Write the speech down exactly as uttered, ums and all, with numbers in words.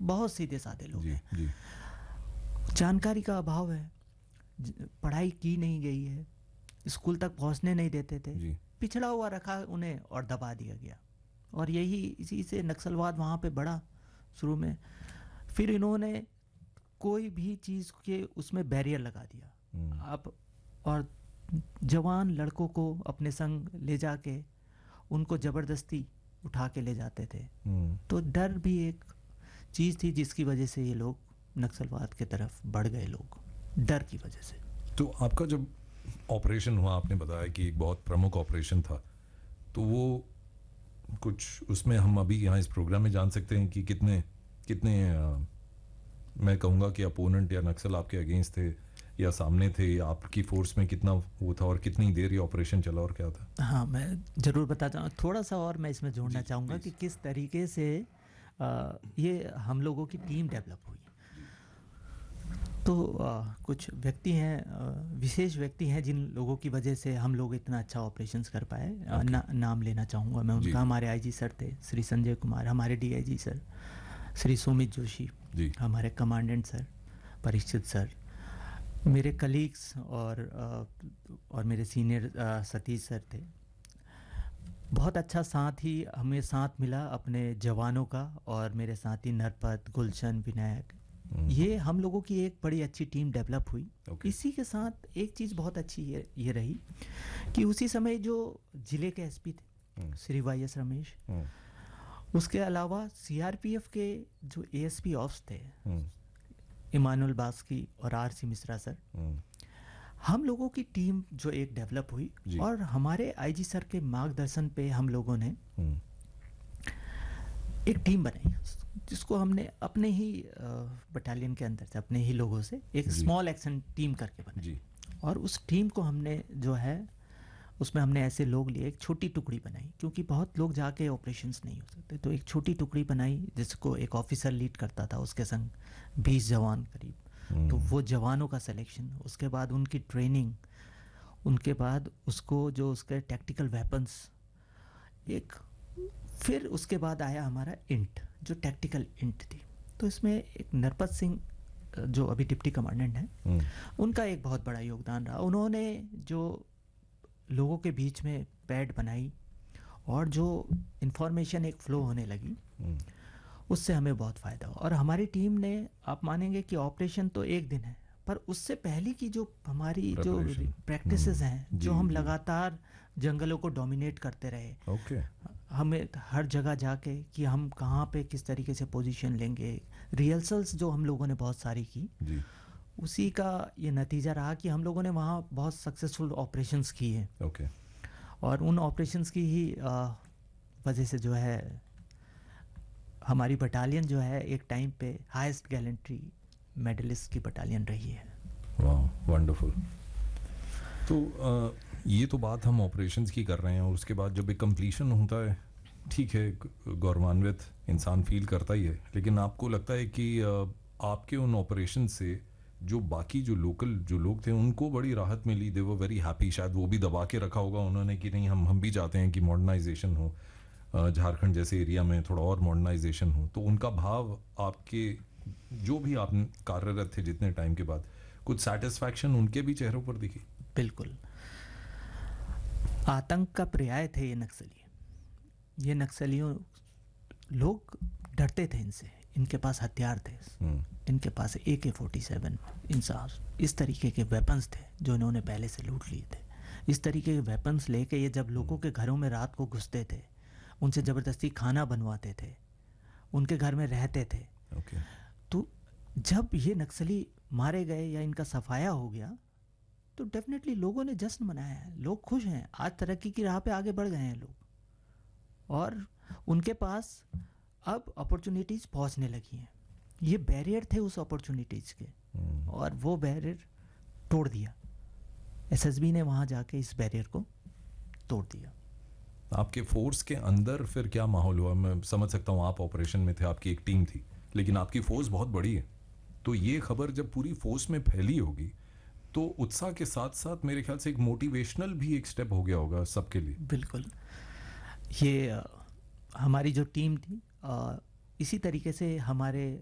बहुत सीधे साधे लोग जी, हैं। जी। जानकारी का अभाव है, पढ़ाई की नहीं गई है, स्कूल तक पहुंचने नहीं देते थे, जी। पिछड़ा हुआ रखा उन्हें और दबा दिया गया। और यही इसी से नक्सलवाद वहाँ पे बढ़ा शुरू में। फिर इन्होंने कोई भी चीज़ के उसमें बैरियर लगा दिया। आप और जवान लड़कों को अपने संग ले जाके उनको ज़बरदस्ती उठा के ले जाते थे। तो डर भी एक चीज़ थी जिसकी वजह से ये लोग नक्सलवाद की तरफ बढ़ गए, लोग डर की वजह से। तो आपका जब ऑपरेशन हुआ, आपने बताया कि एक बहुत प्रमुख ऑपरेशन था, तो वो कुछ उसमें हम अभी यहाँ इस प्रोग्राम में जान सकते हैं कि कितने कितने आ, मैं कहूँगा कि अपोनेंट या नक्सल आपके अगेंस्ट थे या सामने थे, या आपकी फोर्स में कितना वो था और कितनी देर ये ऑपरेशन चला और क्या था? हाँ, मैं ज़रूर बताता हूँ। थोड़ा सा और मैं इसमें जोड़ना चाहूँगा कि किस तरीके से आ, ये हम लोगों की टीम डेवलप हुई। तो आ, कुछ व्यक्ति हैं, आ, विशेष व्यक्ति हैं जिन लोगों की वजह से हम लोग इतना अच्छा ऑपरेशंस कर पाए। okay. ना, नाम लेना चाहूँगा मैं उनका। हमारे आईजी सर थे श्री संजय कुमार, हमारे डीआईजी सर श्री सुमित जोशी जी, हमारे कमांडेंट सर परीक्षित सर, मेरे कलीग्स और और मेरे सीनियर सतीश सर थे। बहुत अच्छा साथ ही हमें साथ मिला अपने जवानों का, और मेरे साथी नरपत, गुलशन, विनायक, ये हम लोगों की एक बड़ी अच्छी टीम डेवलप हुई। okay. इसी के साथ एक चीज़ बहुत अच्छी ये, ये रही कि उसी समय जो जिले के एसपी थे श्री वाई एस रमेश, उसके अलावा सीआरपीएफ के जो एएसपी ऑफ्स थे इमानुअल बास्की और आर सी मिश्रा सर, हम लोगों की टीम जो एक डेवलप हुई, और हमारे आईजी सर के मार्गदर्शन पे हम लोगों ने एक टीम बनाई जिसको हमने अपने ही बटालियन के अंदर से अपने ही लोगों से एक स्मॉल एक्शन टीम करके बनाई। और उस टीम को हमने जो है उसमें हमने ऐसे लोग लिए, एक छोटी टुकड़ी बनाई, क्योंकि बहुत लोग जाके ऑपरेशंस नहीं हो सकते, तो एक छोटी टुकड़ी बनाई जिसको एक ऑफिसर लीड करता था, उसके संग बीस जवान करीब। तो वो जवानों का सिलेक्शन, उसके बाद उनकी ट्रेनिंग, उनके बाद उसको जो उसके टैक्टिकल वेपन्स, एक फिर उसके बाद आया हमारा इंट जो टैक्टिकल इंट थी। तो इसमें एक नरपत सिंह जो अभी डिप्टी कमांडेंट हैं, उनका एक बहुत बड़ा योगदान रहा। उन्होंने जो लोगों के बीच में पैड बनाई और जो इन्फॉर्मेशन एक फ़्लो होने लगी, उससे हमें बहुत फ़ायदा हुआ। और हमारी टीम ने, आप मानेंगे कि ऑपरेशन तो एक दिन है, पर उससे पहले की जो हमारी जो प्रैक्टिसेस हैं, जो हम लगातार जंगलों को डोमिनेट करते रहे, okay. हमें हर जगह जाके कि हम कहाँ पे किस तरीके से पोजीशन लेंगे, रिहर्सल्स जो हम लोगों ने बहुत सारी की जी। उसी का ये नतीजा रहा कि हम लोगों ने वहाँ बहुत सक्सेसफुल ऑपरेशंस किए हैं। okay. और उन ऑपरेशंस की ही वजह से जो है हमारी बटालियन जो है एक टाइम पे हाईएस्ट गैलेंट्री मेडलिस्ट की बटालियन रही है। वाह, वंडरफुल। तो आ, ये तो बात हम ऑपरेशंस की कर रहे हैं, और उसके बाद जब एक कंप्लीशन होता है, ठीक है, गौरवान्वित इंसान फील करता ही है, लेकिन आपको लगता है कि आ, आपके उन ऑपरेशन से जो बाकी जो लोकल जो लोग थे उनको बड़ी राहत मिली, दे वर वेरी हैप्पी, शायद वो भी दबा के रखा होगा उन्होंने कि नहीं हम हम भी चाहते हैं कि मॉडर्नाइजेशन हो, झारखंड जैसे एरिया में थोड़ा और मॉडर्नाइजेशन हो, तो उनका भाव आपके जो भी आप कार्यरत थे जितने टाइम के बाद, कुछ सेटिस्फैक्शन उनके भी चेहरों पर दिखी? बिल्कुल। आतंक का पर्याय थे ये नक्सली। ये नक्सलियों, लोग डरते थे इनसे, इनके पास हथियार थे, इनके पास ए के फोर्टी सेवन इंसास इस तरीके के वेपन्स थे जो इन्होंने पहले से लूट लिए थे। इस तरीके के वेपन्स लेके ये जब लोगों के घरों में रात को घुसते थे, उनसे ज़बरदस्ती खाना बनवाते थे, उनके घर में रहते थे। okay. तो जब ये नक्सली मारे गए या इनका सफाया हो गया, तो डेफिनेटली लोगों ने जश्न मनाया है, लोग खुश हैं, आज तरक्की की राह पे आगे बढ़ गए हैं लोग, और उनके पास अब अपॉर्चुनिटीज़ पहुंचने लगी हैं। ये बैरियर थे उस अपॉर्चुनिटीज़ के, hmm. और वो बैरियर तोड़ दिया। एसएसबी ने वहाँ जाके इस बैरियर को तोड़ दिया। आपके फोर्स के अंदर फिर क्या माहौल हुआ? मैं समझ सकता हूँ आप ऑपरेशन में थे, आपकी एक टीम थी, लेकिन आपकी फोर्स बहुत बड़ी है, तो ये खबर जब पूरी फोर्स में फैली होगी तो उत्साह के साथ साथ मेरे ख्याल से एक मोटिवेशनल भी एक स्टेप हो गया होगा सबके लिए। बिल्कुल। ये आ, हमारी जो टीम थी, आ, इसी तरीके से हमारे